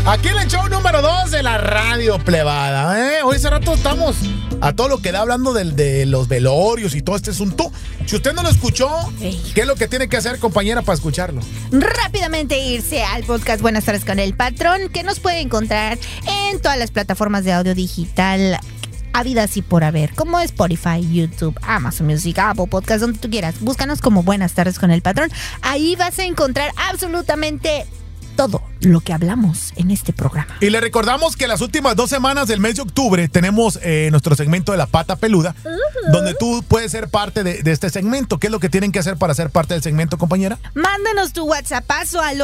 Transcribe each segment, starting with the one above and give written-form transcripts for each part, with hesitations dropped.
Aquí en el show número 2 de la radio plebada. Hoy hace rato estamos a todo lo que da hablando de los velorios y todo este asunto. Si usted no lo escuchó, ¿qué es lo que tiene que hacer, compañera, para escucharlo? Rápidamente irse al podcast Buenas tardes con el patrón, que nos puede encontrar en todas las plataformas de audio digital habidas y por haber, como Spotify, YouTube, Amazon Music, Apple Podcast, donde tú quieras. Búscanos como Buenas tardes con el patrón. Ahí vas a encontrar absolutamente todo lo que hablamos en este programa. Y le recordamos que las últimas 2 semanas del mes de octubre tenemos nuestro segmento de la pata peluda, donde tú puedes ser parte de este segmento. ¿Qué es lo que tienen que hacer para ser parte del segmento, compañera? Mándanos tu WhatsAppazo al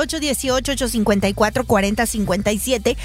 818-854-4057,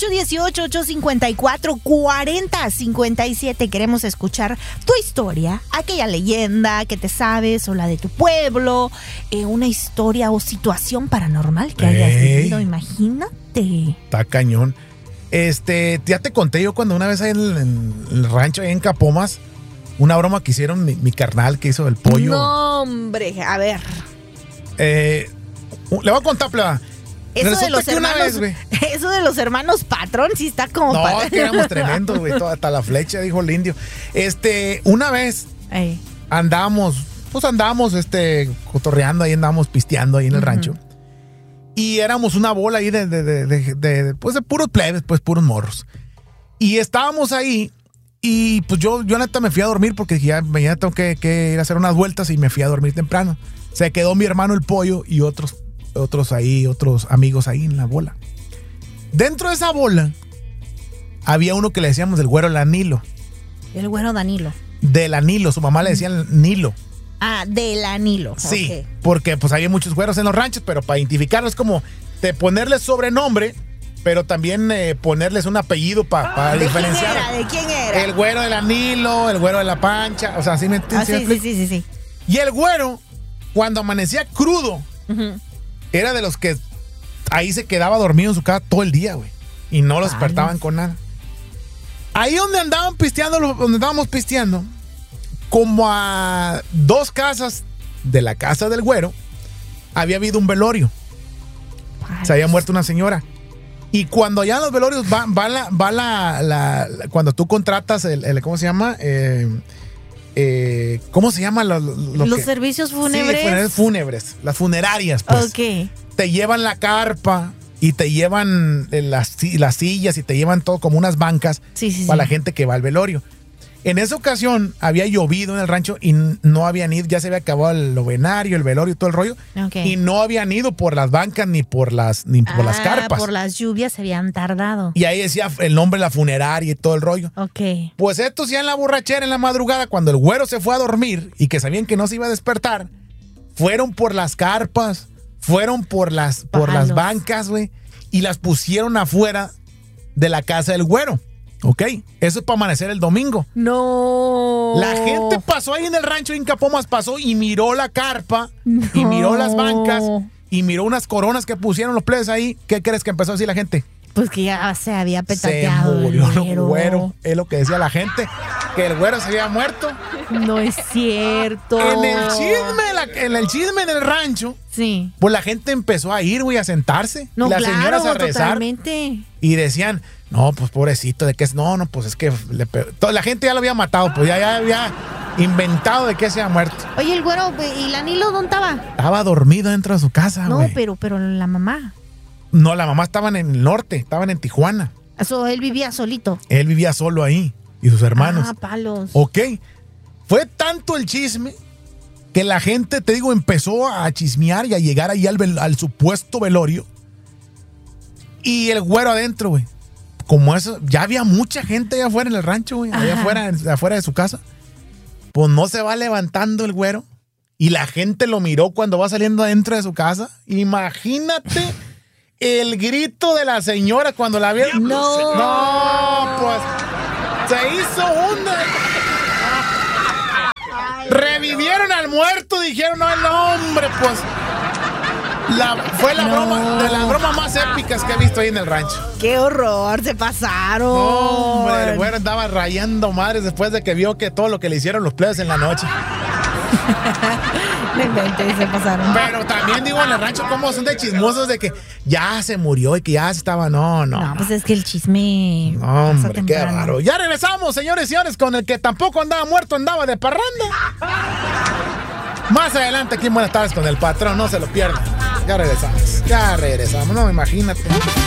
818-854-4057. Queremos escuchar tu historia, aquella leyenda que te sabes o la de tu pueblo, una historia o situación paranormal que hayas vivido. Imagínate. Está cañón. Ya te conté yo cuando una vez ahí en el rancho, ahí en Capomas, una broma que hicieron mi carnal que hizo el pollo. No, hombre, a ver. Le voy a contar, pleba. Eso de los hermanos, eso de los hermanos patrón sí está como no, es que éramos tremendos, güey, hasta la flecha, dijo el indio. Una vez andábamos cotorreando, ahí andábamos pisteando ahí en el rancho. Y éramos una bola ahí de puros plebes, pues puros morros. Y estábamos ahí y pues yo neta me fui a dormir porque dije, ya mañana tengo que ir a hacer unas vueltas y me fui a dormir temprano. Se quedó mi hermano el pollo y otros amigos ahí en la bola. Dentro de esa bola había uno que le decíamos el güero Danilo. El güero Danilo. Del Anilo, su mamá le decía Nilo. Ah, del Anilo. Sí, okay. Porque pues había muchos güeros en los ranchos, pero para identificarlos es como ponerles sobrenombre, pero también ponerles un apellido para diferenciar. ¿De quién era? El güero del Anilo, el güero de la Pancha, o sea, ¿sí me entiendes? Sí. Y el güero, cuando amanecía crudo, era de los que ahí se quedaba dormido en su casa todo el día, güey, y no lo despertaban con nada. Ahí donde andaban pisteando, donde estábamos pisteando, como a 2 casas de la casa del güero, había habido un velorio. Se había muerto una señora. Y cuando allá en los velorios cuando tú contratas ¿cómo se llama? ¿Cómo se llama? Los servicios fúnebres. Sí, fúnebres, las funerarias, pues. Ok. Te llevan la carpa y te llevan las sillas y te llevan todo como unas bancas para la gente que va al velorio. En esa ocasión había llovido en el rancho y no habían ido, ya se había acabado el novenario, el velorio y todo el rollo. Okay. Y no habían ido por las bancas ni por las carpas. Por las lluvias se habían tardado. Y ahí decía el nombre de la funeraria y todo el rollo. Ok. Pues estos ya en la borrachera, en la madrugada, cuando el güero se fue a dormir y que sabían que no se iba a despertar, fueron por las carpas, fueron por las bancas, güey, y las pusieron afuera de la casa del güero. Ok, eso es para amanecer el domingo. No. La gente pasó ahí en el rancho en Capomas, pasó y miró la carpa, y miró las bancas, y miró unas coronas que pusieron los plebes ahí. ¿Qué crees que empezó a decir la gente? Pues que ya se había petateado. Se murió el güero. Es lo que decía la gente, que el güero se había muerto. No es cierto. En el chisme del rancho, sí, pues la gente empezó a ir, güey, a sentarse. No, las señoras a rezar. Totalmente. Y decían, no, pues pobrecito, de que no, pues es que la gente ya lo había matado, pues ya había inventado de que se había muerto. Oye, el güero, ¿y el Anilo dónde estaba? Estaba dormido dentro de su casa, güey. No, pero la mamá. No, la mamá estaban en el norte, estaban en Tijuana. Eso, él vivía solito. Él vivía solo ahí, y sus hermanos. Ah, palos. Ok. Fue tanto el chisme que la gente, te digo, empezó a chismear y a llegar ahí al supuesto velorio. Y el güero adentro, güey. Como eso, ya había mucha gente allá afuera en el rancho, güey. Allá afuera de su casa. Pues no se va levantando el güero. Y la gente lo miró cuando va saliendo adentro de su casa. Imagínate el grito de la señora cuando la vieron. No, pues se hizo una. Revivieron al muerto, dijeron, no, el hombre, pues. Fue la broma de las bromas más épicas que he visto ahí en el rancho. ¡Qué horror! ¡Se pasaron! No, hombre, el güero andaba rayando madres después de que vio que todo lo que le hicieron los plebes en la noche. Me inventé, se pasaron. Pero también digo en el rancho cómo son de chismosos de que ya se murió y que ya se estaba. No. No, pues es que el chisme. No, hombre, qué raro. Ya regresamos, señores y señores, con el que tampoco andaba muerto, andaba de parranda. Más adelante aquí en Buenas Tardes con el Patrón, no se lo pierdan. Ya regresamos, no, imagínate.